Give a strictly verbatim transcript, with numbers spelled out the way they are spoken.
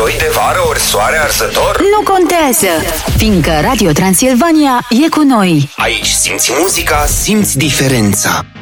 ploi de vară ori soare arzător? Nu contează, fiindcă Radio Transilvania e cu noi. Aici simți muzica, simți diferența.